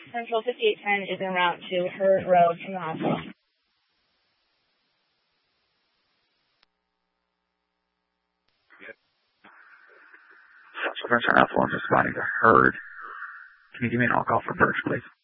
Central 5810 is en route to Hurt Road from the hospital. Central French Alpha 1 responding to Hurd. Can you give me an all call for Birch, please?